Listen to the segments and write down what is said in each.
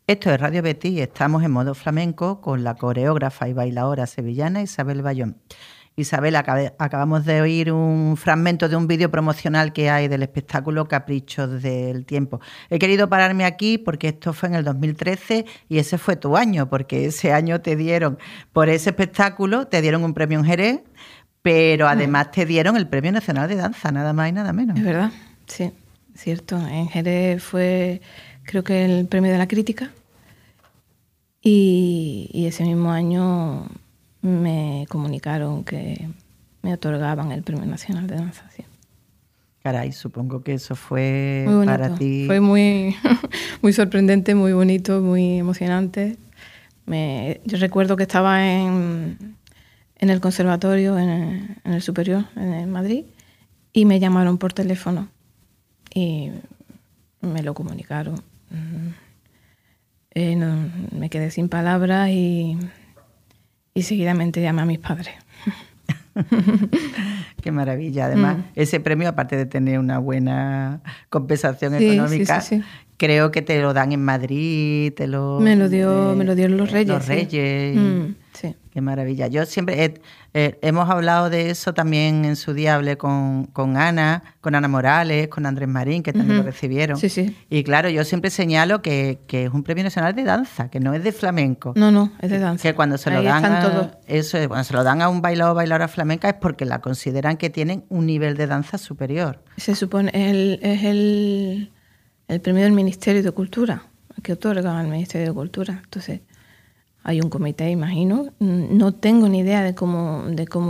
Esto es Radio Betis y estamos en modo flamenco con la coreógrafa y bailadora sevillana Isabel Bayón. Isabel, acabamos de oír un fragmento de un vídeo promocional que hay del espectáculo Caprichos del Tiempo. He querido pararme aquí porque esto fue en el 2013 y ese fue tu año, porque ese año te dieron, por ese espectáculo, te dieron un premio en Jerez, pero además te dieron el Premio Nacional de Danza, nada más y nada menos. Es verdad, sí, cierto. En Jerez fue, creo que el Premio de la Crítica y ese mismo año me comunicaron que me otorgaban el Premio Nacional de Danza. Sí. Caray, supongo que eso fue muy para ti... Fue muy, muy sorprendente, muy bonito, muy emocionante. Yo recuerdo que estaba en el conservatorio, en el superior, en Madrid, y me llamaron por teléfono y me lo comunicaron. Me quedé sin palabras y seguidamente llamé a mis padres. Qué maravilla. Además, ese premio, aparte de tener una buena compensación económica, sí. Creo que te lo dan en Madrid, me lo dieron los Reyes. Los Reyes. Sí. Qué maravilla. Yo siempre hemos hablado de eso también en su día, hablé con Ana Morales, con Andrés Marín, que también lo recibieron. Sí, sí. Y claro, yo siempre señalo que es un premio nacional de danza, que no es de flamenco. No, es de danza. Que cuando se lo dan cuando se lo dan a un bailador o bailadora flamenca es porque la consideran que tienen un nivel de danza superior. Se supone es el premio del Ministerio de Cultura, que otorga al Ministerio de Cultura. Entonces, hay un comité, imagino. No tengo ni idea de cómo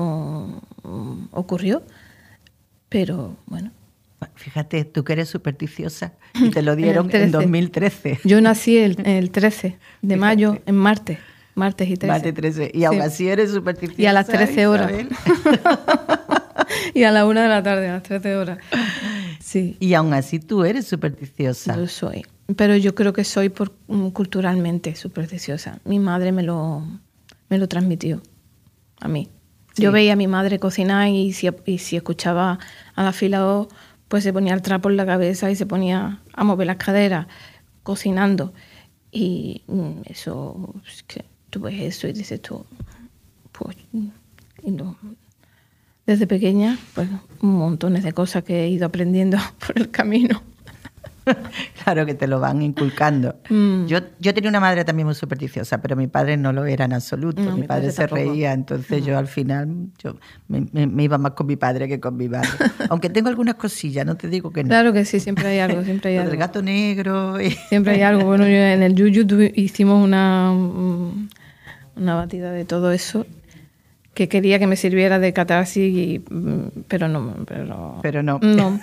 ocurrió, pero bueno. Fíjate, tú que eres supersticiosa y te lo dieron en 2013. Yo nací el 13 de mayo, en martes y 13. Martes 13. Y aún así eres supersticiosa. Y a las 13 horas. Y a la 1 de la tarde, a las 13 horas. Sí. Y aún así tú eres supersticiosa. Yo soy. Pero yo creo que soy culturalmente supersticiosa. Mi madre me lo transmitió a mí. Sí. Yo veía a mi madre cocinar y si escuchaba a la fila O, pues se ponía el trapo en la cabeza y se ponía a mover las caderas cocinando. Y eso, es que tú ves eso y dices tú, pues, y no. Desde pequeña, pues montones de cosas que he ido aprendiendo por el camino. Claro que te lo van inculcando. Yo tenía una madre también muy supersticiosa, pero mi padre no lo era en absoluto. No, mi padre se reía, entonces yo al final me iba más con mi padre que con mi madre. Aunque tengo algunas cosillas, no te digo que no. Claro que sí, siempre hay algo. El gato negro. Siempre hay algo. Bueno, yo en el Yuyu hicimos una batida de todo eso que quería que me sirviera de catarsis, pero no. No.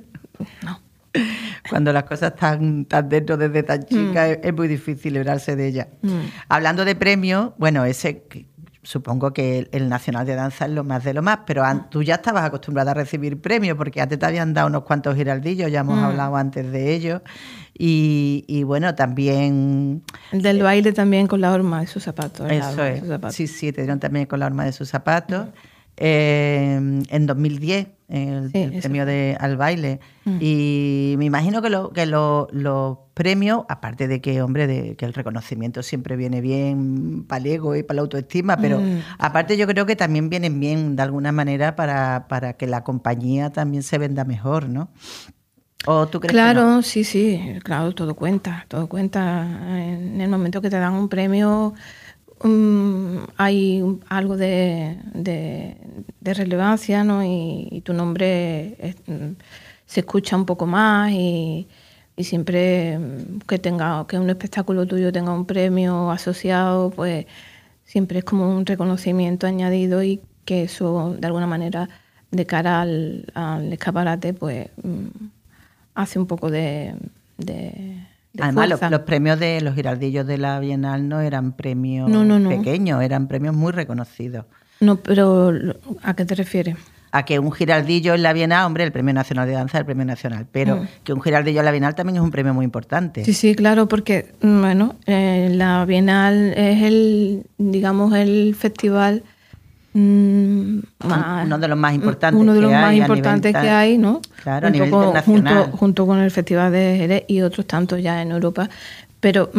Cuando las cosas están tan dentro desde tan chica es muy difícil librarse de ellas. Hablando de premios, bueno, supongo que el Nacional de Danza es lo más de lo más, pero tú ya estabas acostumbrada a recibir premios porque antes te habían dado unos cuantos giraldillos, ya hemos hablado antes de ellos. Y bueno, también... El del baile también con la horma de sus zapatos. Eso es. Sí, te dieron también con la horma de sus zapatos. En 2010 el premio al baile. Y me imagino que los premios, aparte de que, hombre, que el reconocimiento siempre viene bien para el ego y para la autoestima, pero aparte yo creo que también vienen bien de alguna manera para que la compañía también se venda mejor, ¿no? ¿O tú crees claro, que no? Sí, claro, todo cuenta. En el momento que te dan un premio hay algo de relevancia, ¿no? Y tu nombre se escucha un poco más y siempre que un espectáculo tuyo tenga un premio asociado, pues siempre es como un reconocimiento añadido y que eso de alguna manera de cara al escaparate pues hace un poco de además, los premios de los giraldillos de la Bienal no eran premios pequeños, eran premios muy reconocidos. No, pero ¿a qué te refieres? A que un giraldillo en la Bienal, hombre, el Premio Nacional de Danza es el Premio Nacional, pero que un giraldillo en la Bienal también es un premio muy importante. Sí, claro, porque bueno, la Bienal es el festival uno de los más importantes que hay, ¿no? Claro, a nivel internacional. Junto con el Festival de Jerez y otros tantos ya en Europa, Pero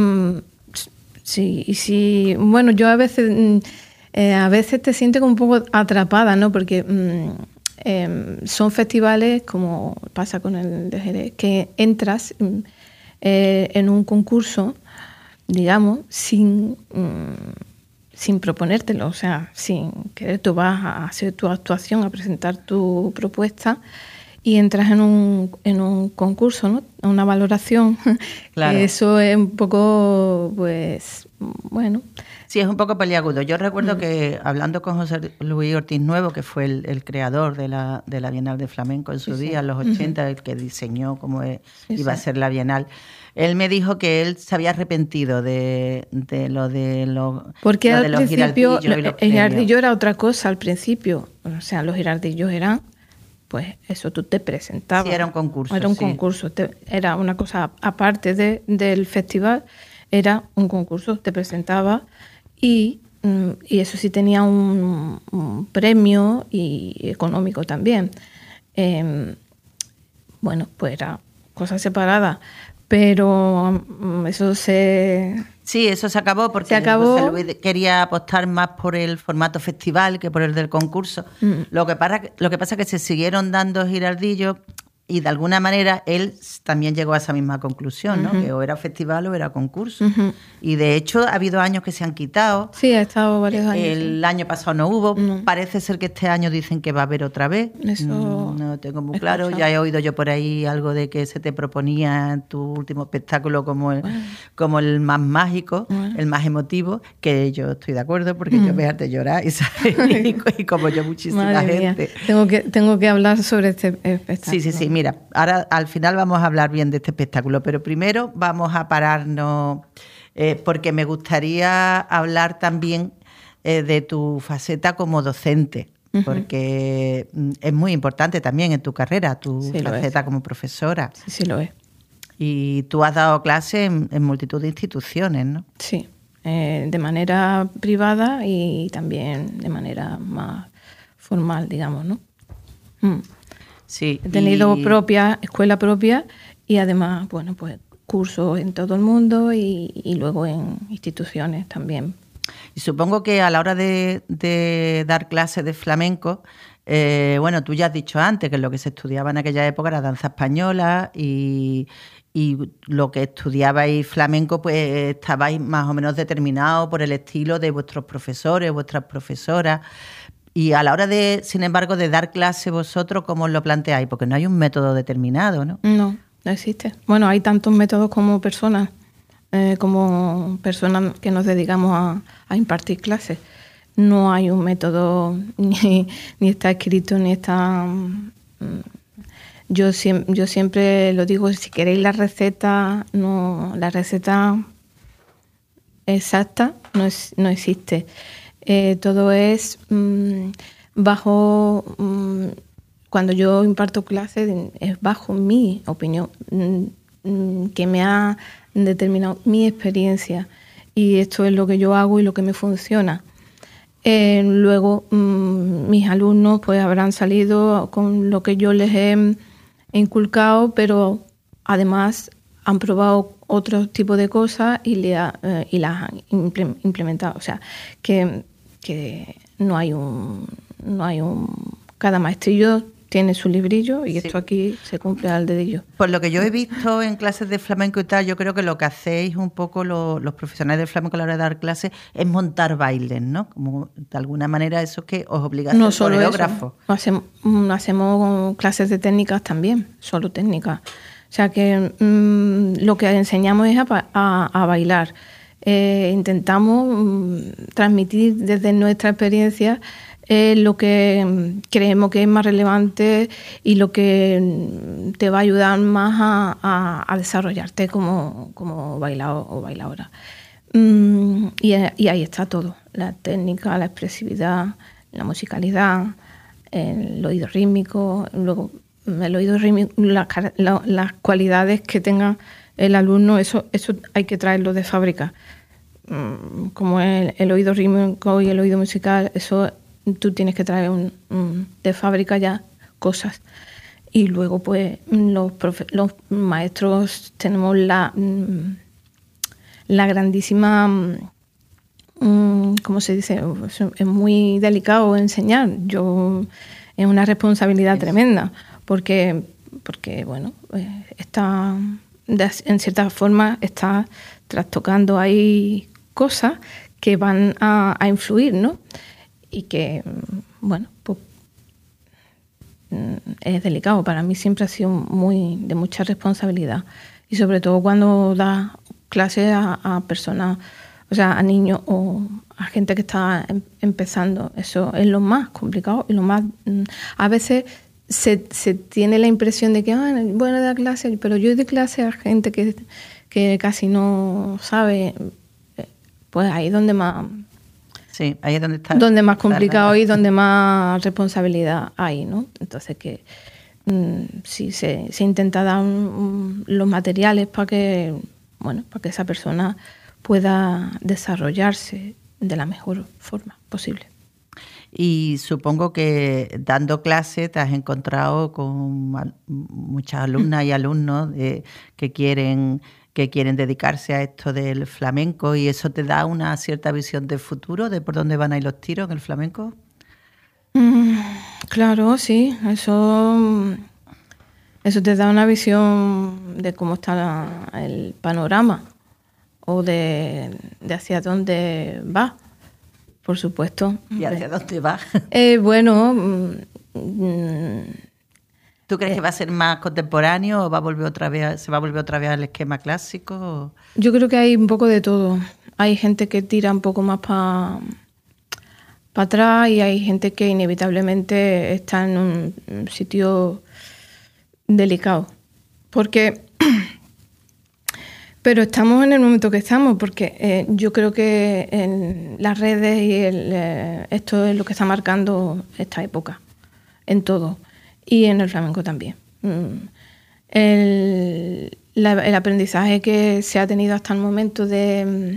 sí, bueno, yo a veces te sientes como un poco atrapada, ¿no? Porque son festivales, como pasa con el de Jerez, que entras en un concurso, digamos, sin proponértelo, o sea, sin querer. Tú vas a hacer tu actuación, a presentar tu propuesta y entras en un concurso, ¿no? Una valoración. Claro. Eso es un poco, pues, bueno. Sí, es un poco peliagudo. Yo recuerdo que hablando con José Luis Ortiz Nuevo, que fue el creador de la Bienal de Flamenco en su día, en los 80, el que diseñó cómo iba a ser la Bienal, él me dijo que él se había arrepentido de lo de los Porque al los principio girardillos el girardillo era otra cosa al principio. O sea, los girardillos eran, pues eso, tú te presentabas. Sí, era un concurso. Era un concurso, era una cosa aparte del festival, era un concurso, te presentabas y eso sí tenía un premio y económico también. Bueno, pues era cosa separada, pero eso se... Sí, eso se acabó porque José Luis quería apostar más por el formato festival que por el del concurso. Lo que pasa es que se siguieron dando girardillos y de alguna manera él también llegó a esa misma conclusión, ¿no? Que o era festival o era concurso. Y de hecho ha habido años que se han quitado. Sí, ha estado varios años. El año pasado no hubo. Parece ser que este año dicen que va a haber otra vez. Eso no tengo muy claro. Ya he oído yo por ahí algo de que se te proponía en tu último espectáculo como el más mágico, el más emotivo, que yo estoy de acuerdo porque yo me harté llorar y como yo muchísima gente. Tengo que hablar sobre este espectáculo. Sí. Mira, ahora al final vamos a hablar bien de este espectáculo, pero primero vamos a pararnos porque me gustaría hablar también de tu faceta como docente, porque es muy importante también en tu carrera, tu faceta como profesora. Sí, lo es. Y tú has dado clases en multitud de instituciones, ¿no? Sí, de manera privada y también de manera más formal, digamos, ¿no? Sí, he tenido escuela propia y además, bueno, pues cursos en todo el mundo y luego en instituciones también. Y supongo que a la hora de dar clases de flamenco, bueno, tú ya has dicho antes que lo que se estudiaba en aquella época era danza española y lo que estudiabais flamenco, pues estabais más o menos determinados por el estilo de vuestros profesores, vuestras profesoras. Y a la hora No dar clase vosotros, ¿cómo os lo planteáis? Porque no hay un método determinado, ¿no? No existe. Bueno, hay tantos métodos como personas que nos dedicamos a impartir clases. No hay un método, ni está escrito, ni está... Yo siempre lo digo, si queréis la receta exacta no existe. Todo es bajo... cuando yo imparto clases es bajo mi opinión, que me ha determinado mi experiencia, y esto es lo que yo hago y lo que me funciona. Luego mis alumnos pues habrán salido con lo que yo les he inculcado, pero además han probado otro tipo de cosas y las han implementado. O sea, que no hay un cada maestrillo tiene su librillo y esto aquí se cumple al dedillo. Por lo que yo he visto en clases de flamenco y tal, yo creo que lo que hacéis un poco los profesionales del flamenco a la hora de dar clases es montar bailes, ¿no? Como de alguna manera eso que os obliga a ser coreógrafo. Hacemos clases de técnicas también, solo técnicas. O sea que lo que enseñamos es a bailar. Intentamos transmitir desde nuestra experiencia lo que creemos que es más relevante y lo que te va a ayudar más a desarrollarte como bailador o bailadora. Y ahí está todo, la técnica, la expresividad, la musicalidad, el oído rítmico, luego el oído rítmico, las cualidades que tenga el alumno, eso hay que traerlo de fábrica. Como el oído rítmico y el oído musical, eso tú tienes que traer de fábrica ya cosas. Y luego pues los maestros tenemos la grandísima, ¿cómo se dice? Es muy delicado enseñar. Es una responsabilidad tremenda, porque bueno, está, en cierta forma está trastocando ahí cosas que van a influir, ¿no? Y que, bueno, pues es delicado. Para mí siempre ha sido de mucha responsabilidad. Y sobre todo cuando das clases a personas, o sea, a niños o a gente que está empezando. Eso es lo más complicado y lo más... A veces se tiene la impresión de que, bueno, da clases, pero yo doy clases a gente que casi no sabe, pues ahí es donde más... Sí, ahí es donde está. Donde más complicado y donde más responsabilidad hay, ¿no? Entonces sí se intenta dar los materiales para que esa persona pueda desarrollarse de la mejor forma posible. Y supongo que dando clase te has encontrado con muchas alumnas y alumnos que quieren dedicarse a esto del flamenco, y eso te da una cierta visión de futuro, de por dónde van a ir los tiros en el flamenco. Claro, sí, eso te da una visión de cómo está el panorama o de hacia dónde va, por supuesto. ¿Y hacia dónde va? Bueno... ¿Tú crees que va a ser más contemporáneo o se va a volver otra vez al esquema clásico? Yo creo que hay un poco de todo. Hay gente que tira un poco más para atrás y hay gente que inevitablemente está en un sitio delicado. Pero estamos en el momento que estamos, porque yo creo que en las redes y esto es lo que está marcando esta época, en todo. Y en el flamenco también. El aprendizaje que se ha tenido hasta el momento de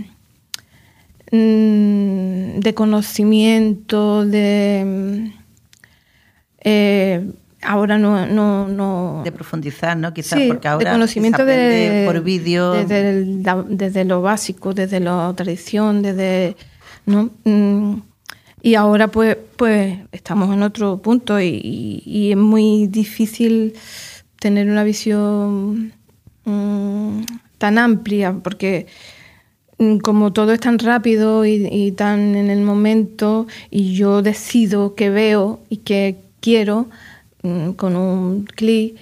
conocimiento, ahora no... De profundizar, ¿no? Quizás sí, porque ahora de conocimiento se aprende por vídeo. Desde lo básico, desde la tradición, ¿no? Y ahora pues estamos en otro punto y es muy difícil tener una visión tan amplia, porque como todo es tan rápido y tan en el momento, y yo decido qué veo y qué quiero con un clic,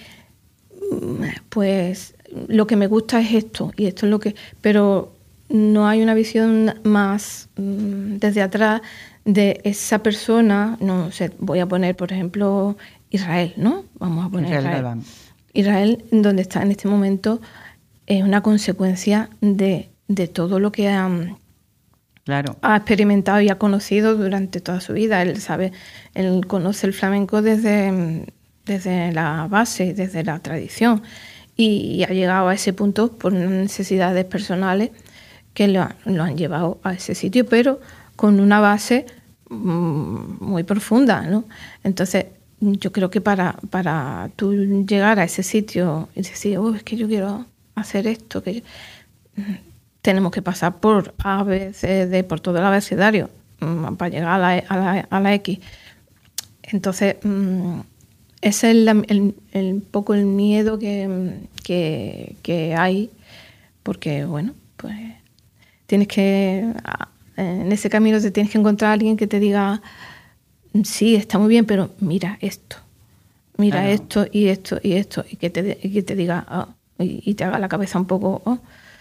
pues lo que me gusta es esto y esto es lo que... Pero no hay una visión más desde atrás de esa persona. No sé, voy a poner, por ejemplo, Israel, ¿no? Vamos a poner Israel, donde está en este momento, es una consecuencia de todo lo que ha experimentado y ha conocido durante toda su vida. Él conoce el flamenco desde la base, desde la tradición, y ha llegado a ese punto por necesidades personales que lo han llevado a ese sitio, pero con una base muy profunda, ¿no? Entonces, yo creo que para tú llegar a ese sitio y decir, es que yo quiero hacer esto, tenemos que pasar por A, B, C, D, por todo el abecedario para llegar a la X. Entonces, ese es un poco el miedo que hay, porque, bueno, pues tienes que... En ese camino te tienes que encontrar a alguien que te diga, sí, está muy bien, pero mira esto, esto y esto y esto, y que te diga, y te haga la cabeza un poco...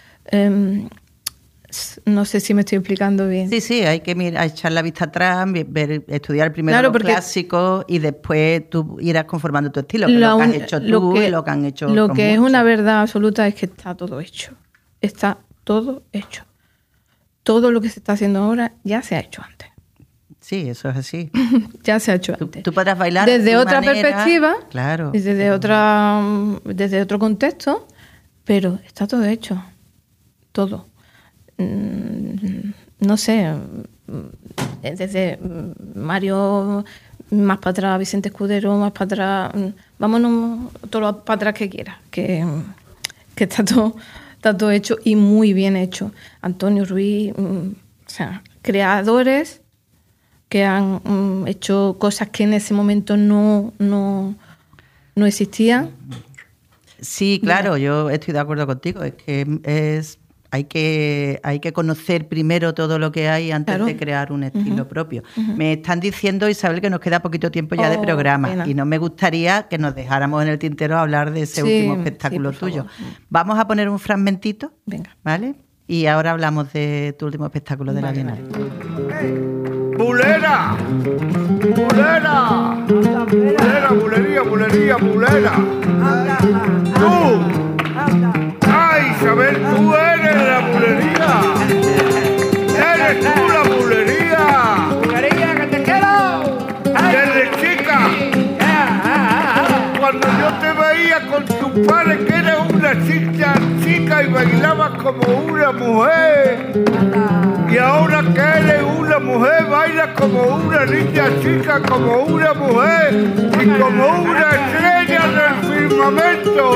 no sé si me estoy explicando bien. Sí, hay que echar la vista atrás, estudiar primero los clásicos y después tú irás conformando tu estilo, lo que has hecho tú y lo que han hecho Lo con que es muchos. una verdad absoluta es que está todo hecho. Está todo hecho. Todo lo que se está haciendo ahora ya se ha hecho antes. Sí, eso es así. Ya se ha hecho antes. Tú podrás bailar desde otra manera, perspectiva, claro, desde otro contexto, pero está todo hecho. Todo. No sé, desde Mario más para atrás, Vicente Escudero más para atrás, vámonos todo para atrás que quieras, que está Está todo hecho y muy bien hecho. Antonio Ruiz, o sea, creadores que han hecho cosas que en ese momento no existían. Sí, claro, yo estoy de acuerdo contigo. Es que hay que conocer primero todo lo que hay antes de crear un estilo propio. Me están diciendo, Isabel, que nos queda poquito tiempo ya de programa y no me gustaría que nos dejáramos en el tintero hablar de ese último espectáculo tuyo. Vamos a poner un fragmentito, ¿vale? Y ahora hablamos de tu último espectáculo de la Bienal. ¡Bulera! ¡Bulera! ¡Bulera, bulería, bulería, bulera! ¡Tú! ¡Ay, Isabel, tú eres la bulería! ¡Eres tú la bulería! ¡Bulería, que te quiero! ¡Desde chica! Cuando yo te veía con tu padre, que eres una chica y bailabas como una mujer. Y ahora que eres una mujer, bailas como una niña chica, como una mujer y como una estrella del firmamento.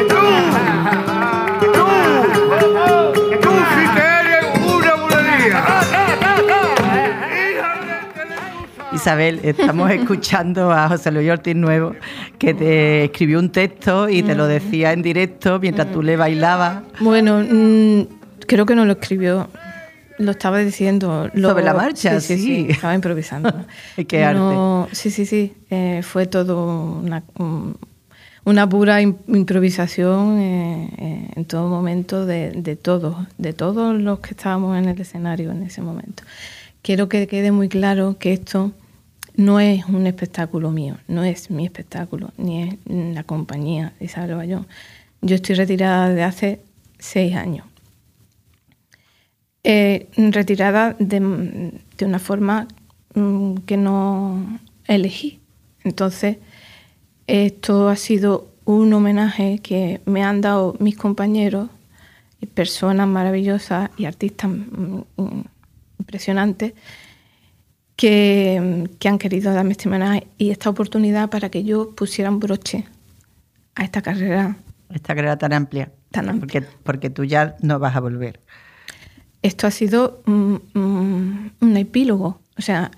Tú sí que eres una bulería. Isabel, estamos escuchando a José Luis Ortiz Nuevo, que te escribió un texto y te lo decía en directo mientras tú le bailabas. Bueno, creo que no lo escribió. Lo estaba diciendo. ¿Sobre la marcha? Sí, estaba improvisando. ¡Qué arte! Sí. Fue todo una pura improvisación en todo momento de todos los que estábamos en el escenario en ese momento. Quiero que quede muy claro que esto no es un espectáculo mío, no es mi espectáculo, ni es la compañía de Isabel Bayón. Yo estoy retirada de hace 6 años. Retirada de una forma que no elegí. Entonces, esto ha sido un homenaje que me han dado mis compañeros, y personas maravillosas y artistas impresionantes que han querido darme este homenaje y esta oportunidad para que yo pusiera un broche a esta carrera. Esta carrera tan amplia. Porque tú ya no vas a volver. Esto ha sido un epílogo, o sea,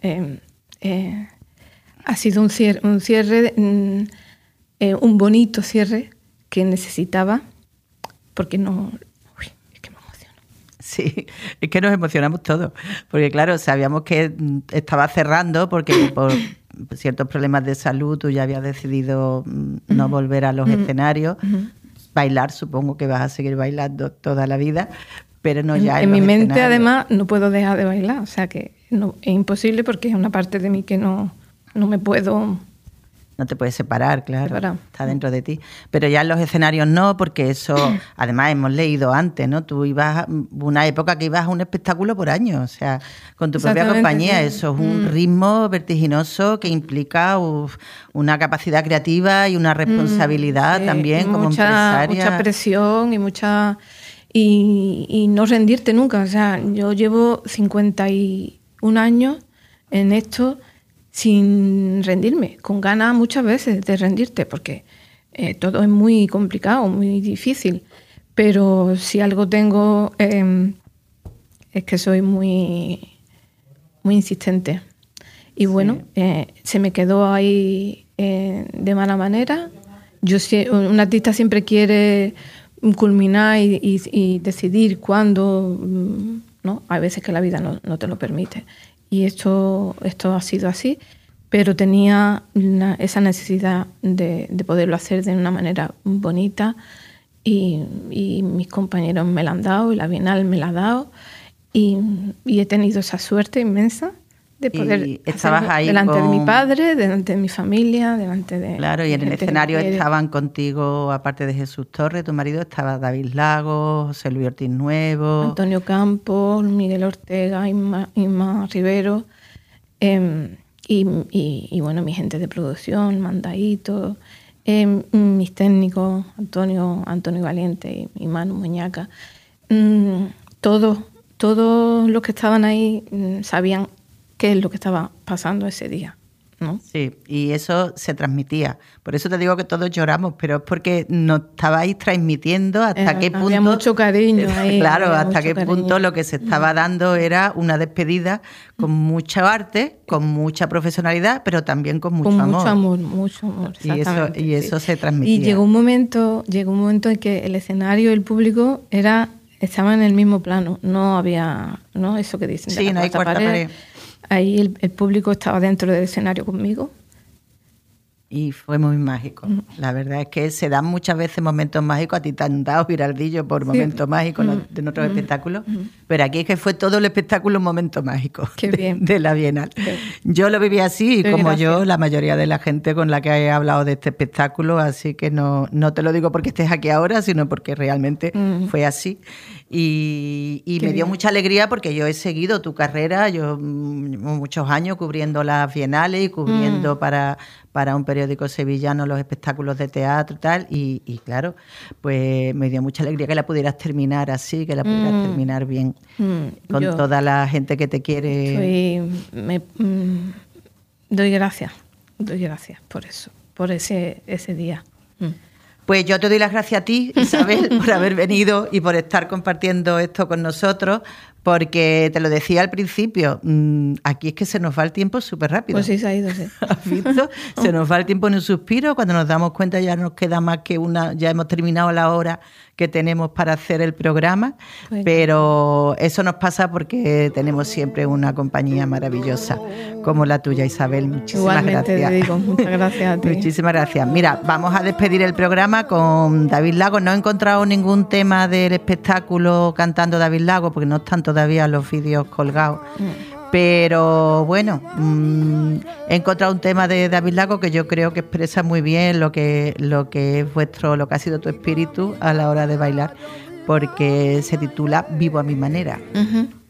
ha sido un cierre, un bonito cierre que necesitaba, porque no... Uy, es que me emociono. Sí, es que nos emocionamos todos, porque claro, sabíamos que estaba cerrando porque por ciertos problemas de salud tú ya habías decidido no volver a los escenarios, bailar, supongo que vas a seguir bailando toda la vida, pero no ya en mi mente además no puedo dejar de bailar, o sea que no, es imposible porque es una parte de mí que no me puedo... No te puedes separar, claro, está dentro de ti. Pero ya en los escenarios no, porque eso, además hemos leído antes, ¿no? Tú ibas, una época que ibas a un espectáculo por año, o sea, con tu propia compañía, sí. Eso es un ritmo vertiginoso que implica una capacidad creativa y una responsabilidad también como empresaria. Mucha presión y mucha... Y no rendirte nunca, o sea, yo llevo 51 años en esto sin rendirme, con ganas muchas veces de rendirte, porque todo es muy complicado, muy difícil, pero si algo tengo es que soy muy, muy insistente. Y bueno, se me quedó ahí de mala manera. Un artista siempre quiere culminar y decidir cuándo, ¿no? Hay veces que la vida no te lo permite. Y esto ha sido así, pero tenía esa necesidad de poderlo hacer de una manera bonita y mis compañeros me la han dado y la Bienal me la ha dado y he tenido esa suerte inmensa de poder estabas ahí delante de mi padre, delante de mi familia, delante de... Claro, y en el escenario estaban contigo, aparte de Jesús Torres, tu marido, estaba David Lagos, José Luis Ortiz Nuevo... Antonio Campos, Miguel Ortega, Inma Rivero, y bueno, mi gente de producción, Mandaito, mis técnicos, Antonio Valiente y Manu Muñaca, todos los que estaban ahí sabían qué es lo que estaba pasando ese día. ¿no? Sí, y eso se transmitía. Por eso te digo que todos lloramos, pero es porque nos estabais transmitiendo hasta qué punto... Había mucho cariño ahí. Claro, hasta qué punto lo que se estaba dando era una despedida con mucho arte, con mucha profesionalidad, pero también con mucho amor. Mucho amor, exactamente. Y eso se transmitía. Y llegó un momento en que el escenario y el público estaban en el mismo plano. No había, ¿no? Eso que dicen. Sí, no hay cuarta pared. Ahí el público estaba dentro del escenario conmigo. Y fue muy mágico. La verdad es que se dan muchas veces momentos mágicos. A ti te han dado, Giraldillo, por momentos mágicos en otros espectáculos. Pero aquí es que fue todo el espectáculo un momento mágico de la Bienal. Yo lo viví así, y como yo, la mayoría de la gente con la que he hablado de este espectáculo. Así que no te lo digo porque estés aquí ahora, sino porque realmente fue así. Y me dio mucha alegría porque yo he seguido tu carrera. Yo muchos años cubriendo las bienales y cubriendo para un periódico sevillano los espectáculos de teatro y tal, y claro, pues me dio mucha alegría que la pudieras terminar así, que la pudieras terminar bien, con toda la gente que te quiere. Doy gracias por eso, por ese día. Pues yo te doy las gracias a ti, Isabel, por haber venido y por estar compartiendo esto con nosotros, porque te lo decía al principio, aquí es que se nos va el tiempo súper rápido. Pues sí, se ha ido, sí. ¿Has visto? Se nos va el tiempo en un suspiro, cuando nos damos cuenta ya nos queda más que ya hemos terminado la hora que tenemos para hacer el programa, pero eso nos pasa porque tenemos siempre una compañía maravillosa como la tuya, Isabel. Muchísimas gracias. Igualmente te digo, muchas gracias a ti. Muchísimas gracias. Mira, vamos a despedir el programa con David Lago. No he encontrado ningún tema del espectáculo cantando David Lago, porque no están todavía los vídeos colgados. Pero bueno, he encontrado un tema de David Lago que yo creo que expresa muy bien lo que es lo que ha sido tu espíritu a la hora de bailar, porque se titula Vivo a mi manera.